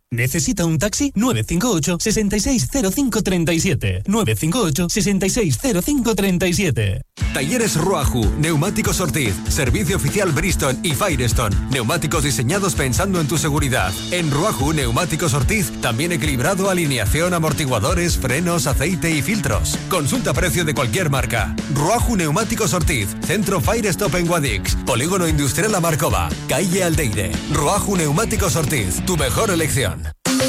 ¿Necesita un taxi? 958 660537. 958 660537. Talleres Ruaju, Neumáticos Ortiz, Servicio Oficial Bristol y Firestone. Neumáticos diseñados pensando en tu seguridad. En Ruaju, Neumáticos Ortiz, también equilibrado, alineación, amortiguadores, frenos, aceite y filtros. Consulta precio de cualquier marca. Ruaju Neumáticos Ortiz, Centro Firestop en Guadix, Polígono Industrial La Marcova, Calle Aldeire. Ruaju Neumáticos Ortiz, tu mejor elección.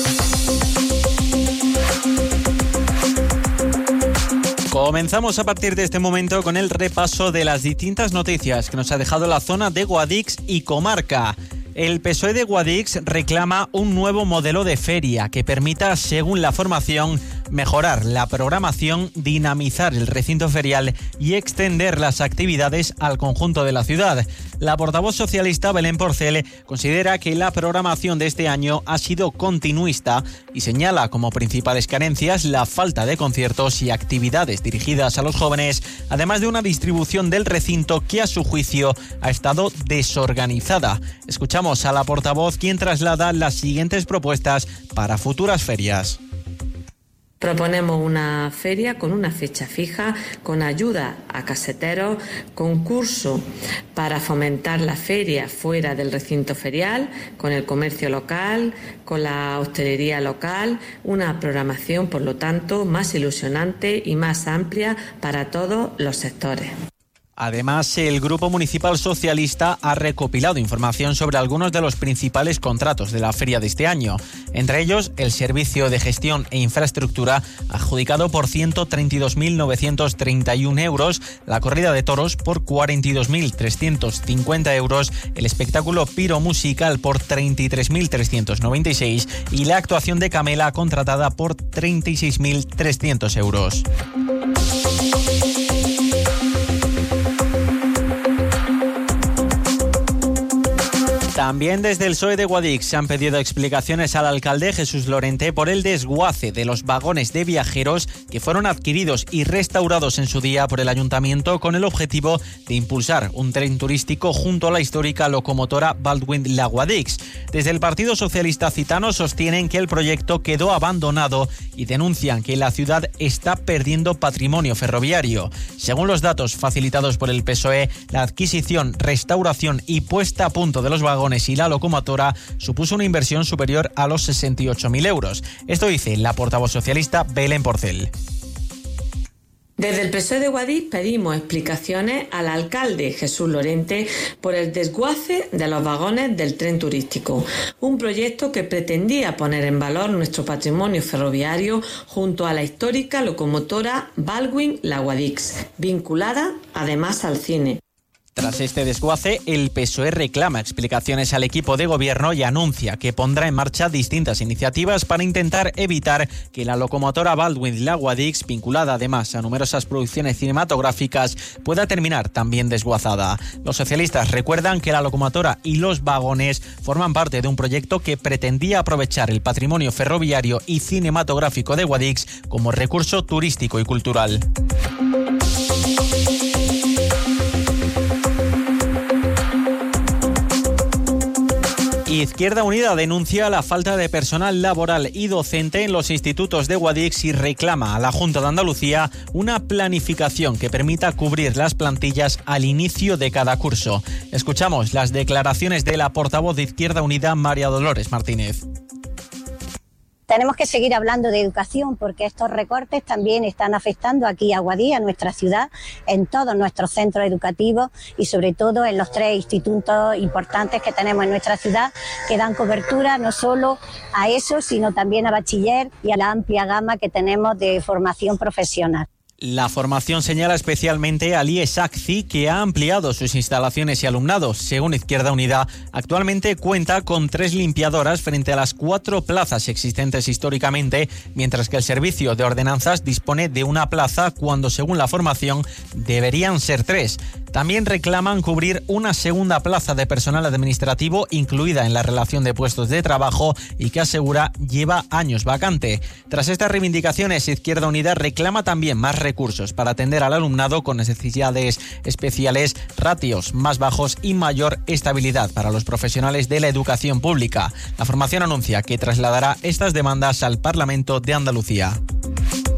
Comenzamos a partir de este momento con el repaso de las distintas noticias que nos ha dejado la zona de Guadix y comarca. El PSOE de Guadix reclama un nuevo modelo de feria que permita, según la formación, mejorar la programación, dinamizar el recinto ferial y extender las actividades al conjunto de la ciudad. La portavoz socialista Belén Porcel considera que la programación de este año ha sido continuista y señala como principales carencias la falta de conciertos y actividades dirigidas a los jóvenes, además de una distribución del recinto que a su juicio ha estado desorganizada. Escuchamos a la portavoz, quien traslada las siguientes propuestas para futuras ferias. Proponemos una feria con una fecha fija, con ayuda a caseteros, concurso para fomentar la feria fuera del recinto ferial, con el comercio local, con la hostelería local, una programación, por lo tanto, más ilusionante y más amplia para todos los sectores. Además, el Grupo Municipal Socialista ha recopilado información sobre algunos de los principales contratos de la feria de este año. Entre ellos, el servicio de gestión e infraestructura adjudicado por 132.931 euros, la corrida de toros por 42.350 euros, el espectáculo piromusical por 33.396 y la actuación de Camela contratada por 36.300 euros. También desde el PSOE de Guadix se han pedido explicaciones al alcalde Jesús Lorente por el desguace de los vagones de viajeros que fueron adquiridos y restaurados en su día por el ayuntamiento con el objetivo de impulsar un tren turístico junto a la histórica locomotora Baldwin-La Guadix. Desde el Partido Socialista Citano sostienen que el proyecto quedó abandonado y denuncian que la ciudad está perdiendo patrimonio ferroviario. Según los datos facilitados por el PSOE, la adquisición, restauración y puesta a punto de los vagones y la locomotora supuso una inversión superior a los 68.000 euros. Esto dice la portavoz socialista Belén Porcel. Desde el PSOE de Guadix pedimos explicaciones al alcalde Jesús Lorente por el desguace de los vagones del tren turístico, un proyecto que pretendía poner en valor nuestro patrimonio ferroviario junto a la histórica locomotora Baldwin-La Guadix, vinculada además al cine. Tras este desguace, el PSOE reclama explicaciones al equipo de gobierno y anuncia que pondrá en marcha distintas iniciativas para intentar evitar que la locomotora Baldwin-La Guadix, vinculada además a numerosas producciones cinematográficas, pueda terminar también desguazada. Los socialistas recuerdan que la locomotora y los vagones forman parte de un proyecto que pretendía aprovechar el patrimonio ferroviario y cinematográfico de Guadix como recurso turístico y cultural. Izquierda Unida denuncia la falta de personal laboral y docente en los institutos de Guadix y reclama a la Junta de Andalucía una planificación que permita cubrir las plantillas al inicio de cada curso. Escuchamos las declaraciones de la portavoz de Izquierda Unida, María Dolores Martínez. Tenemos que seguir hablando de educación porque estos recortes también están afectando aquí a Guadix, a nuestra ciudad, en todos nuestros centros educativos y sobre todo en los 3 institutos importantes que tenemos en nuestra ciudad que dan cobertura no solo a eso, sino también a bachiller y a la amplia gama que tenemos de formación profesional. La formación señala especialmente al IES ACCI, que ha ampliado sus instalaciones y alumnados. Según Izquierda Unida, actualmente cuenta con 3 limpiadoras frente a las 4 plazas existentes históricamente, mientras que el servicio de ordenanzas dispone de una plaza cuando, según la formación, deberían ser 3. También reclaman cubrir una segunda plaza de personal administrativo incluida en la relación de puestos de trabajo y que asegura lleva años vacante. Tras estas reivindicaciones, Izquierda Unida reclama también más recursos recursos para atender al alumnado con necesidades especiales, ratios más bajos y mayor estabilidad para los profesionales de la educación pública. La formación anuncia que trasladará estas demandas al Parlamento de Andalucía.